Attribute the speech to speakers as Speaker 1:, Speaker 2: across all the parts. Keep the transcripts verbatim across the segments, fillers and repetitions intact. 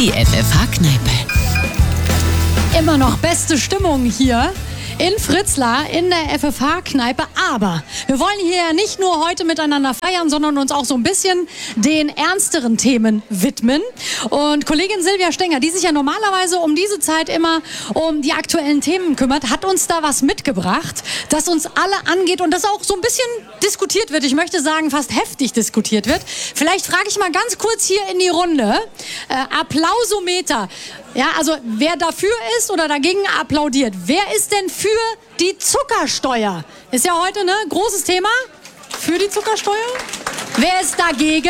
Speaker 1: Die F F H-Kneipe.
Speaker 2: Immer noch beste Stimmung hier in Fritzlar in der F F H-Kneipe. Aber wir wollen hier ja nicht nur heute miteinander feiern, sondern uns auch so ein bisschen den ernsteren Themen widmen. Und Kollegin Silvia Stenger, die sich ja normalerweise um diese Zeit immer um die aktuellen Themen kümmert, hat uns da was mitgebracht, das uns alle angeht und das auch so ein bisschen diskutiert wird. Ich möchte sagen, fast heftig diskutiert wird. Vielleicht frage ich mal ganz kurz hier in die Runde. Äh, Applausometer. Ja, also wer dafür ist oder dagegen applaudiert. Wer ist denn für die Zuckersteuer? Ist ja heute, ne, großes Thema. Für die Zuckersteuer. Wer ist dagegen?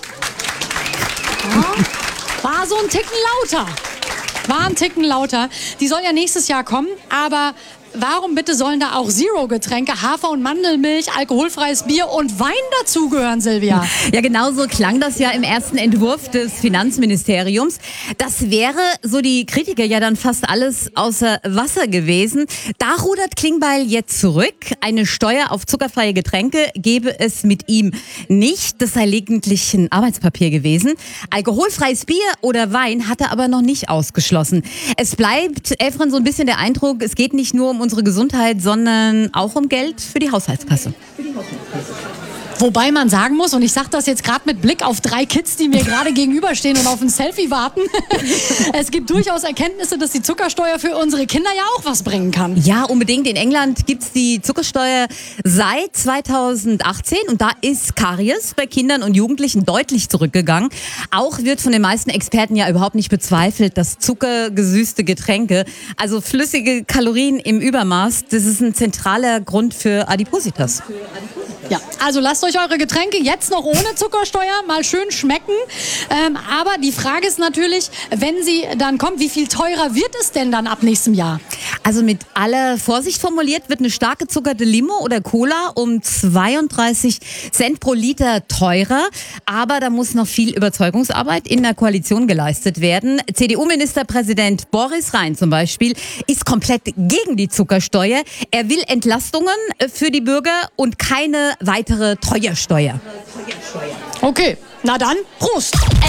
Speaker 2: Ja, war so ein Ticken lauter. War ein Ticken lauter. Die soll ja nächstes Jahr kommen, aber warum bitte sollen da auch Zero-Getränke, Hafer- und Mandelmilch, alkoholfreies Bier und Wein dazugehören, Silvia?
Speaker 3: Ja, genau so klang das ja im ersten Entwurf des Finanzministeriums. Das wäre, so die Kritiker, ja dann fast alles außer Wasser gewesen. Da rudert Klingbeil jetzt zurück. Eine Steuer auf zuckerfreie Getränke gebe es mit ihm nicht. Das sei lediglich ein Arbeitspapier gewesen. Alkoholfreies Bier oder Wein hat er aber noch nicht ausgeschlossen. Es bleibt, Efren, so ein bisschen der Eindruck, es geht nicht nur um unsere Gesundheit, sondern auch um Geld für die Haushaltskasse.
Speaker 2: Wobei man sagen muss, und ich sage das jetzt gerade mit Blick auf drei Kids, die mir gerade gegenüberstehen und auf ein Selfie warten, es gibt durchaus Erkenntnisse, dass die Zuckersteuer für unsere Kinder ja auch was bringen kann.
Speaker 3: Ja, unbedingt. In England gibt es die Zuckersteuer seit zweitausendachtzehn und da ist Karies bei Kindern und Jugendlichen deutlich zurückgegangen. Auch wird von den meisten Experten ja überhaupt nicht bezweifelt, dass zuckergesüßte Getränke, also flüssige Kalorien im Übermaß, das ist ein zentraler Grund für Adipositas.
Speaker 2: Ja, also lasst euch eure Getränke jetzt noch ohne Zuckersteuer mal schön schmecken. Ähm, aber die Frage ist natürlich, wenn sie dann kommt, wie viel teurer wird es denn dann ab nächstem Jahr?
Speaker 3: Also mit aller Vorsicht formuliert wird eine stark gezuckerte Limo oder Cola um zweiunddreißig Cent pro Liter teurer. Aber da muss noch viel Überzeugungsarbeit in der Koalition geleistet werden. C D U-Ministerpräsident Boris Rhein zum Beispiel ist komplett gegen die Zuckersteuer. Er will Entlastungen für die Bürger und keine weitere Teuersteuer.
Speaker 2: Okay, na dann, Prost!